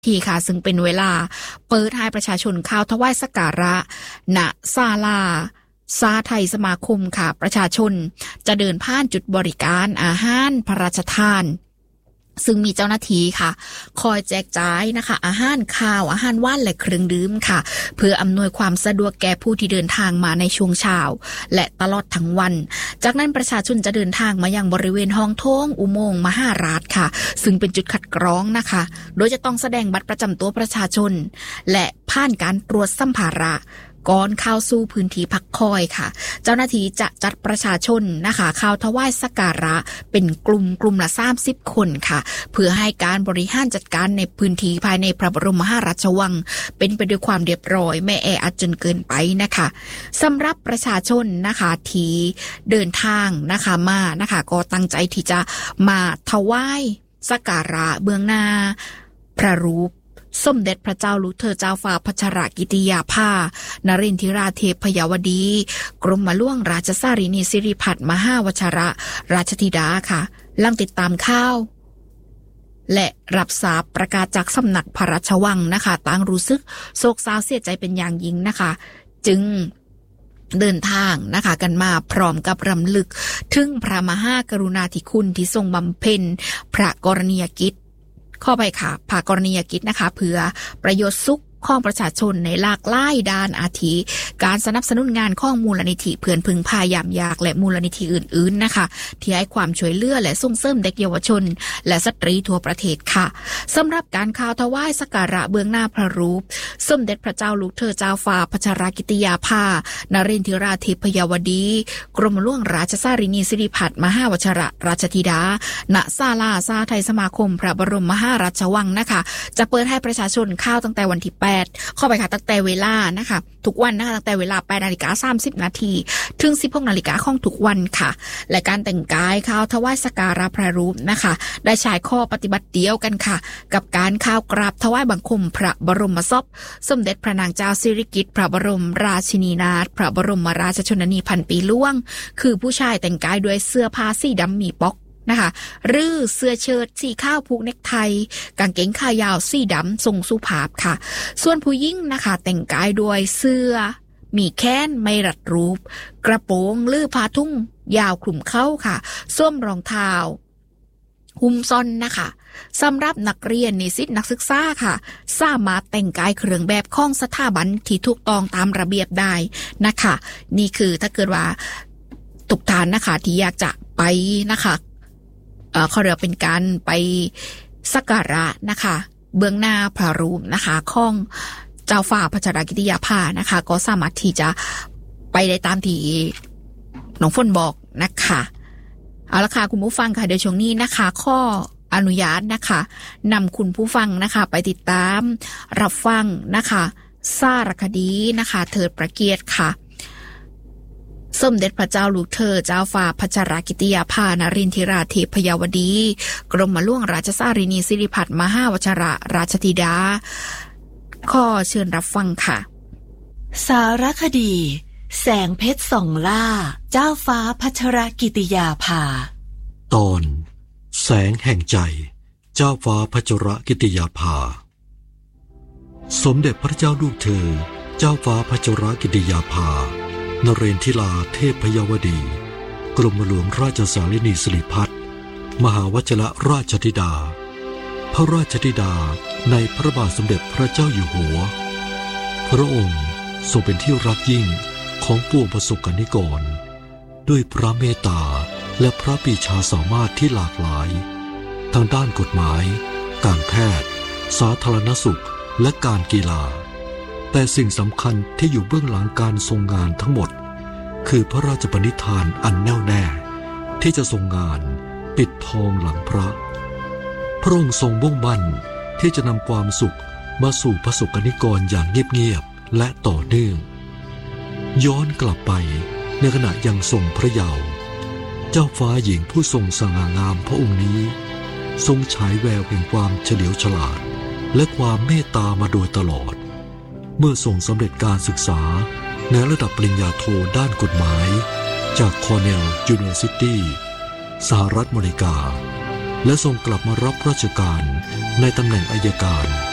ที่ค่ะซึ่งเป็นเวลาเปิดให้ประชาชนเข้าถวายสักการะณศาลาสาไทยสมาคมค่ะประชาชนจะเดินผ่านจุดบริการอาหารพระราชทานซึ่งมีเจ้าหน้าที่ค่ะคอยแจกจ่ายนะคะอาหารข้าวอาหารว่านและเครื่องดื่มค่ะเพื่ออำนวยความสะดวกแก่ผู้ที่เดินทางมาในช่วงเช้าและตลอดทั้งวันจากนั้นประชาชนจะเดินทางมายังบริเวณห้องโถงอุโมงค์มหาราชค่ะซึ่งเป็นจุดคัดกรองนะคะโดยจะต้องแสดงบัตรประจำตัวประชาชนและผ่านการตรวจสัมภาระก่อนเข้าสู่พื้นที่พักคอยค่ะเจ้าหน้าที่จะจัดประชาชนนะคะเข้าถวายสักการะเป็นกลุ่มละ30คนค่ะเพื่อให้การบริหารจัดการในพื้นที่ภายในพระบรมมหาราชวังเป็นไปด้วยความเรียบร้อยไม่แออัดจนเกินไปนะคะสำหรับประชาชนนะคะที่เดินทางนะคะมานะคะก็ตั้งใจที่จะมาถวายสักการะเบื้องหน้าพระรูปสมเด็จพระเจ้าลูกเธอเจ้าฟ้าพัชรกิติยาภานรินทิราเทพยาวดีกรมหลวงราชสารินีสิริพัฒน์มหาวชระราชธิดาค่ะลังติดตามข่าวและรับทราบประกาศจากสำนักพระราชวังนะคะต่างรู้สึกโศกเศร้าเสียใจเป็นอย่างยิ่งนะคะจึงเดินทางนะคะกันมาพร้อมกับรำลึกถึงพระมหากรุณาธิคุณที่ทรงบำเพ็ญพระกรณียกิจข้อไปค่ะภาคกรณียกิจนะคะเพื่อประโยชน์สุขของประชาชนในหลากหลายด้านอาทิการสนับสนุนงานของมูลนิธิเพื่อนพึงพายามยากและมูลนิธิอื่นๆนะคะที่ให้ความช่วยเหลือและส่งเสริมเด็กเยาวชนและสตรีทั่วประเทศค่ะสำหรับการข่าวถวายสักการะเบื้องหน้าพระรูปสมเด็จพระเจ้าลูกเธอเจ้าฟ้าพัชรกิติยาภานรินทิราเทพยาวดีกรมหลวงราชสารินีสิริพัฒน์มหาวชระราชธิดาณศาลาสาไทยสมาคมพระบรมมหาราชวังนะคะจะเปิดให้ประชาชนเข้าตั้งแต่วันที่เข้าไปค่ะตั้งแต่เวลานะคะทุกวันนะคะตั้งแต่เวลา 8:30 น.ถึง 16:00 น.ของทุกวันค่ะและการแต่งกายเข้าถวายสักการะพระรูปนะคะได้ใช้ข้อปฏิบัติเดียวกันค่ะกับการเข้ากราบถวายบังคมพระบรมศพสมเด็จพระนางเจ้าสิริกิติ์พระบรมราชินีนาถพระบรมราชชนนีพันปีหลวงคือผู้ชายแต่งกายด้วยเสื้อผ้าสีดำมีป๊อกนะคะหรือเสื้อเชิ้ตสีขาวผูกเนคไทกางเกงขายาวสีดำทรงสุภาพค่ะส่วนผู้หญิงนะคะแต่งกายด้วยเสื้อมีแขนไม่รัดรูปกระโปรงหรือผ้าทุ่งยาวคลุมเข่าค่ะสวมรองเท้าหุ้มส้นนะคะสำหรับนักเรียนนิสิตนักศึกษาค่ะสามารถแต่งกายเครื่องแบบของสถาบันที่ถูกต้องตามระเบียบได้นะคะนี่คือถ้าเกิดว่าทุกท่านนะคะที่อยากจะไปนะคะเขาเรียกเป็นการไปสักการะนะคะเบื้องหน้าพระรูปนะคะของเจ้าฟ้าพัชรกิติยาภานะคะก็สามารถที่จะไปได้ตามที่น้องฝนบอกนะคะเอาละค่ะคุณผู้ฟังค่ะเดี๋ยวช่วงนี้นะคะข้ออนุญาตนะคะนำคุณผู้ฟังนะคะไปติดตามรับฟังนะคะสารคดีนะคะเทิดพระเกียรติค่ะสมเด็จพระเจ้าลูกเธอเจ้าฟ้าพัชรกิติยาภานรินทิราเทพยาวดีกรมหลวงราชสารินีสิริพัฒน์มหาวชระราชธิดาขอเชิญรับฟังค่ะสารคดีแสงเพชรส่องล่าเจ้าฟ้าพัชรกิติยาภาตอนแสงแห่งใจเจ้าฟ้าพัชรกิติยาภาสมเด็จพระเจ้าลูกเธอเจ้าฟ้าพัชรกิติยาภานเรนทิราเทพยาวดีกรมหลวงราชสารินีสิริพัฒน์มหาวชระราชธิดาพระราชธิดาในพระบาทสมเด็จพระเจ้าอยู่หัวพระองค์ทรงเป็นที่รักยิ่งของปวงประสบกนิกรด้วยพระเมตตาและพระปรีชาสามารถที่หลากหลายทางด้านกฎหมายการแพทย์สาธารณสุขและการกีฬาแต่สิ่งสำคัญที่อยู่เบื้องหลังการทรงงานทั้งหมดคือพระราชปณิธานอันแน่วแน่ที่จะทรงงานปิดทองหลังพระพระองค์ทรงมุ่งมั่นที่จะนำความสุขมาสู่ประสบกนิกรอย่างเงียบๆและต่อเนื่องย้อนกลับไปในขณะยังทรงพระเยาว์เจ้าฟ้าหญิงผู้ทรงสง่างามพระองค์นี้ทรงฉายแววแห่งความเฉลียวฉลาดและความเมตตามาโดยตลอดเมื่อทรงสำเร็จการศึกษาในระดับปริญญาโทด้านกฎหมายจากคอร์เนลยูนิเวอร์ซิตี้สหรัฐอเมริกาและทรงกลับมารับราชการในตำแหน่งอัยการ